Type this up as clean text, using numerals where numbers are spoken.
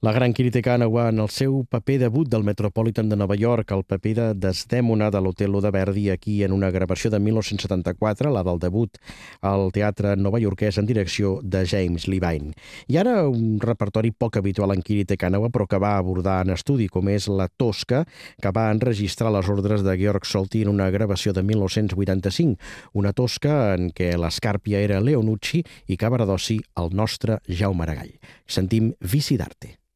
La gran Kirite Kanawa en el seu paper debut del Metropolitan de Nova York, el paper de Desdèmona de l'Otello de Verdi, aquí en una gravació de 1974, la del debut al teatre novaiorquès en direcció de James Levine. I ara un repertori poc habitual en Kirite Kanawa, però que va abordar en estudi, com és la Tosca, que va enregistrar les ordres de Georg Solti en una gravació de 1985, una Tosca en què l'Escàrpia era Leonucci i Cavaradossi el nostre Jaume Aragall. Sentim Vici d'Arte.